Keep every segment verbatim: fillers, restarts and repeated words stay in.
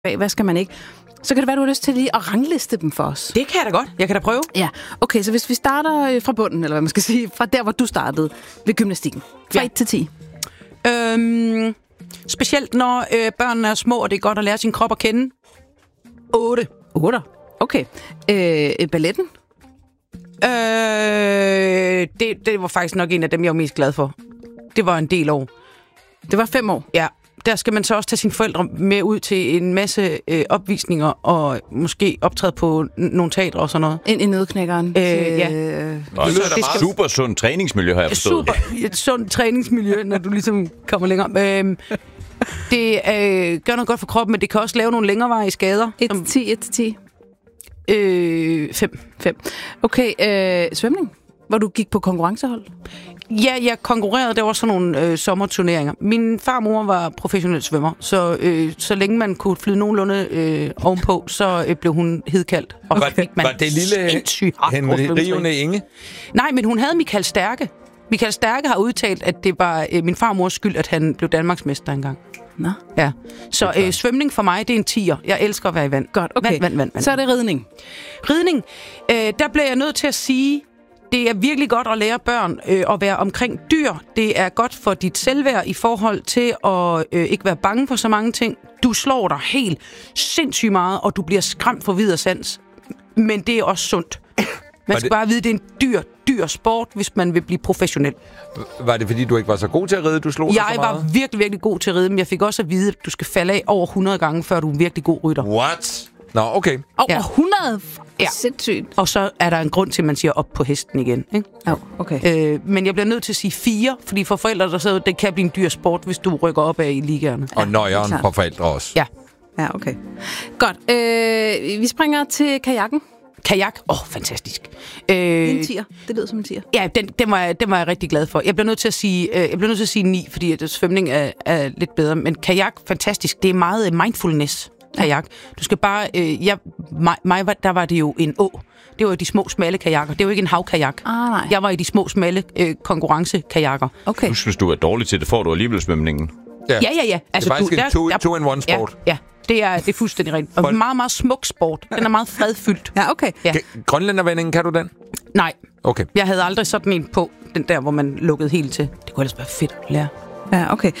hvad skal man ikke? Så kan det være, du har lyst til lige at rangliste dem for os. Det kan jeg da godt. Jeg kan da prøve. Ja, okay, så hvis vi starter fra bunden, eller hvad man skal sige, fra der, hvor du startede ved gymnastikken. Fra Ja. et til ti. Øhm, specielt når øh, børnene er små, og det er godt at lære sin krop at kende. otte. otte. Okay. Øh, balletten? Øh, det, det var faktisk nok en af dem, jeg var mest glad for. Det var en del år. Det var fem år. Ja, der skal man så også tage sine forældre med ud til en masse øh, opvisninger, og måske optræde på n- nogle teatre og sådan noget. Ind i nødknækkeren. Øh, til, ja. øh, Nå, det er da super sundt træningsmiljø, har jeg forstået. Super, et sundt træningsmiljø, når du ligesom kommer længere. Øhm, det øh, gør noget godt for kroppen, men det kan også lave nogle længerevarige skader. et til ti, et til ti. Øh, fem. fem. Okay, øh, svømning? Hvor du gik på konkurrencehold? Ja, jeg konkurrerede. Der var sådan nogle øh, sommerturneringer. Min farmor var professionel svømmer, så øh, så længe man kunne flyde nogenlunde øh, ovenpå, så øh, blev hun hedkaldt. Og Var, fik man var det lille sindssygt hardcore Henry svømmetræning. Rivende Inge? Nej, men hun havde Michael Stærke. Michael Stærke har udtalt, at det var øh, min farmors skyld, at han blev Danmarksmester engang. Nå. Ja. Så øh, svømning for mig, det er en tier. Jeg elsker at være i vand. Godt, okay. Vand, vand, vand, vand. Så er det ridning. Ridning, øh, der bliver jeg nødt til at sige, det er virkelig godt at lære børn øh, at være omkring dyr. Det er godt for dit selvværd i forhold til at øh, ikke være bange for så mange ting. Du slår dig helt sindssygt meget, og du bliver skræmt for vid og sans. Men det er også sundt. Man skal det... bare vide, at det er en dyr, dyr sport, hvis man vil blive professionel. Var det, fordi du ikke var så god til at ride, du slog dig Jeg så meget? var virkelig, virkelig god til at ride, men jeg fik også at vide, at du skal falde af over hundrede gange, før du er en virkelig god rytter. What? Nå, okay. Over Ja. hundrede? Ja. Sindssygt. Og så er der en grund til, at man siger op på hesten igen. Ikke? Oh, okay. Øh, men jeg bliver nødt til at sige fire, fordi for forældre, der så det kan blive en dyr sport, hvis du rykker op af i ligaerne. Og nøjeren klart. for forældre også. Ja. Ja, okay. Godt. Øh, vi springer til kajakken. Kajak. Åh, oh, fantastisk. Øh, En tier. Det lyder som en tier. ja, den, den, var jeg, den var jeg rigtig glad for. Jeg bliver nødt til at sige, øh, jeg bliver nødt til at sige ni, fordi at svømning er, er lidt bedre. Men kajak, fantastisk. Det er meget øh, mindfulness. Kajak. Du skal bare... Øh, jeg, mig, mig, der var det jo en å. Det var jo de små, smalle kajakker. Det var ikke en havkajak. Ah, nej. Jeg var i de små, smalle øh, konkurrencekajakker. Okay. Husk, hvis du er dårlig til det, får du alligevel svømningen. Ja, ja, ja. Altså, det er faktisk du, en two, der, two in one sport. Ja, ja. Det er, det er fuldstændig rent. Og Hvor- en meget, meget smuk sport. Den er meget fredfyldt. Ja, okay. Ja. G- Grønlændervendingen, kan du den? Nej, Okay. jeg havde aldrig sådan en på, den der, hvor man lukkede helt til. Det kunne ellers være fedt at lære. Ja, okay.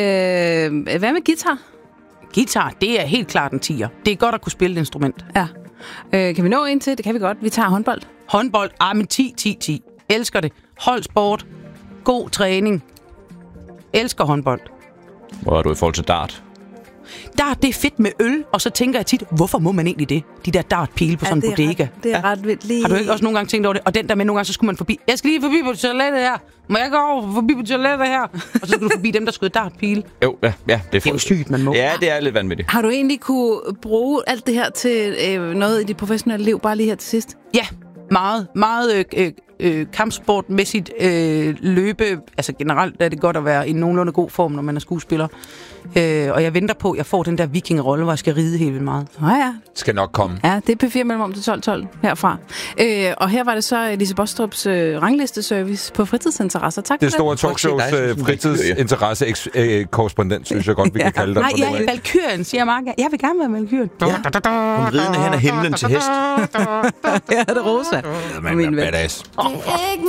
Øh, hvad med guitar? Guitar, det er helt klart en tier. Det er godt at kunne spille et instrument. Ja. Øh, kan vi nå ind til? Det kan vi godt. Vi tager håndbold. Håndbold, ah, men ti, ti, ti. Elsker det. Holdsport, god træning. Elsker håndbold. Hvor er du i forhold til dart? Der det er fedt med øl, og så tænker jeg tit, hvorfor må man egentlig det? De der dartpile på sådan en bodega. Ret, det er Ja. ret vildt. Lige... Har du ikke også nogle gange tænkt over det? Og den der med, nogle gange, så skulle man forbi. Jeg skal lige forbi på toilettet her. Må jeg gå over forbi på toilettet her? Og så skulle du forbi dem, der skød dartpile. Jo, ja, ja. Det er, Det er jo sygt, man må. Ja, det er lidt vanvittigt. Har du egentlig kunne bruge alt det her til øh, noget i dit professionelle liv, bare lige her til sidst? Ja, meget. Meget øh, øh, øh, kampsportmæssigt øh, løbe. Altså generelt er det godt at være i nogenlunde god form, når man er skuespiller. Øh, og jeg venter på, at jeg får den der vikingerolle, hvor jeg skal ride helt vildt meget. Nå ja. Skal nok komme. Ja, det er P fire mellem om til tolv tolv herfra. Øh, og her var det så Lise Bostrups øh, ranglisteservice på fritidsinteresser. Tak for Det det. store talkshows Det er øh, fritidsinteresse-korrespondent, synes jeg godt, vi kan kalde dig. Nej, på jeg nu er af. Valkyrien, siger jeg meget gerne. Jeg vil gerne være Valkyrien. Hun ridende hen af himlen til hest. Ja, det er Rosa. Man er badass. Ikke